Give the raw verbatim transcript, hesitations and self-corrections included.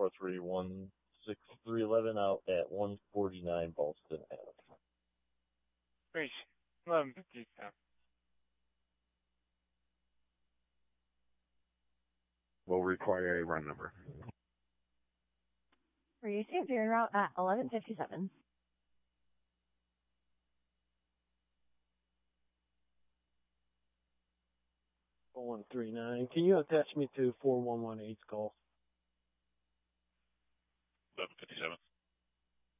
four three one six three eleven out at one forty-nine Ballston Ave. Great. eleven fifty-seven. Will require a run number. Received your route at eleven fifty-seven. four one three nine. Can you attach me to four one one eight Golf? eleven fifty-seven.